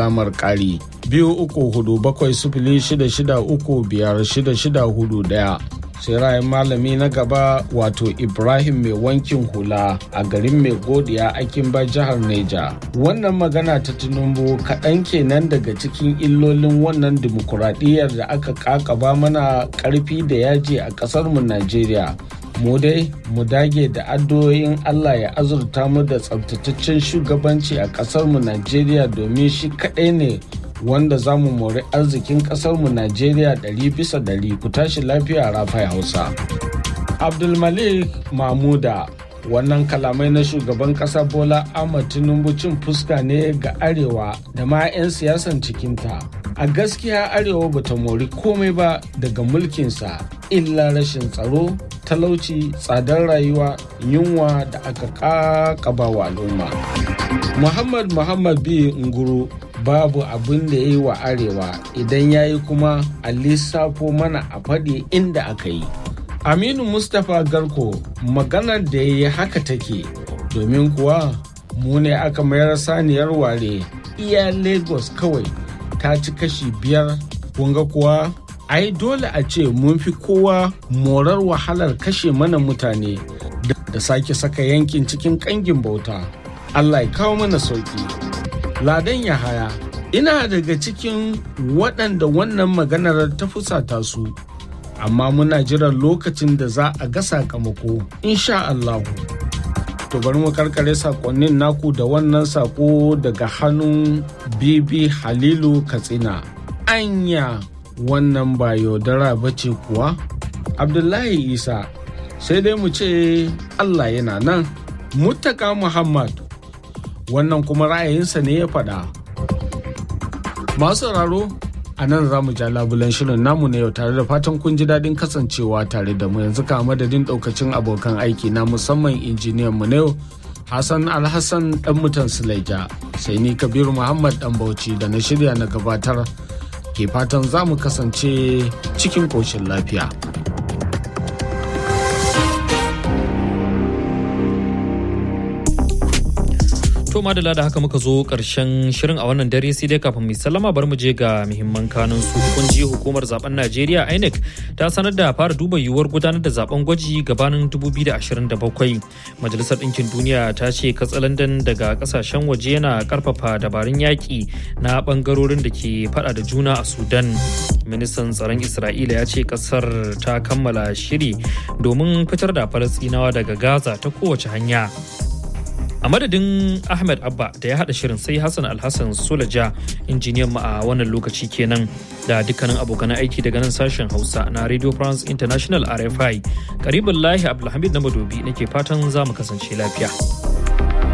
alamar ƙari 234-706-664-1 sai ra'ayin malami na gaba wato Ibrahim mai wankin hula a garin mai godiya Akinba jihar Neja. Wannan magana ta Tinubu kaɗan kenan daga cikin illolin wannan dimokuraɗiyyar da aka ƙaƙaba mana ƙarfi da yaji a ƙasarmu Najeriya. Mu dai mu dage da addu'o'in Allah ya azurta mu da tsabtataccen shugabanci a ƙasarmu Najeriya domin shi kaɗai ne wanda za mu mori arzikin ƙasarmu Najeriya 100%. Ku tashi lafiya Rafai Hausa. Abdulmalik Mahmuda, wannan kalamai na shugaban ƙasa Bola Ahmed Tinubu cin fuska ne ga Arewa da ma 'yan siyasan cikinta. A gaskiya Arewa bata mori komai ba daga mulkinsa illa rashin tsaro, talauci, tsadar rayuwa, yunwa da aka ƙaƙaba wa al'umma. Muhammad B. Nguru, babu abin da ya yi wa Arewa, idan ya yi kuma a lissafo mana a faɗi inda aka yi. Aminu Mustapha Garko, maganar da ya yi haka take, domin kuwa mu ne aka mayar saniyar ware, iya Lagos kawai ta ci kashi 5. Kunga kuwa ai dole a ce mun fi kowa morar wahalar kashe mana mutane da sake saka yankin cikin ƙangin bauta. Allah ya kawo mana sauki. Ladan Yahaya, ina daga cikin waɗanda wannan maganar ta fusata su, amma muna jiran lokacin da za a ga sakamako, insha Allahu. To bari mu karkare sakonnin naku da wannan sako daga hannun Bibi Halilu Katsina. Anya wannan ba yaudara bace kuwa? Abdullahi Isa, sai dai mu ce Allah yana nan. Muttaka Muhammad, wannan kuma ra'ayinsa ne ya faɗa. Masu sauraro, a nan za mu ja labulen shirin namu na yau tare da fatan kun ji daɗin kasancewa tare da mu. Yanzu ka madadin ɗaukacin abokan aiki na musamman injiniyan mu na yau Hassan Alhassan ɗan mutan Sulaija, sai ni Kabiru Muhammad ɗan Bauchi da na shirya na gabatar ke fatan za mu kasance cikin ƙoshin lafiya. To madalla da haka muka zo ƙarshen shirin a wannan dare, sai dai kafin mu sallama bar mu je ga muhimman kanun su. Kun ji hukumar zaben Najeriya INEC ta sanar da fara duba yiwuwar gudanar da zaben gwaji gabanin 2027. Majalisar Ɗinkin Duniya ta ce katsalandan daga ƙasashen waje yana ƙarfafa dabarun yaƙi na ɓangarorin da ke faɗa da juna a Sudan. Ministan tsaron Isra'ila ya ce ƙasar ta kammala shiri domin fitar da Falasɗinawa daga Gaza ta kowace hanya. A madadin Ahmed Abba da ya haɗa shirin, sai Hassan Alhassan Sulaja injiniyan mu a wannan lokaci kenan, da dukkanin abokan aiki daga nan sashen Hausa na Radio France International RFI. Karibullahi Abdulhamid na Madobi nake fatan za mu kasance lafiya.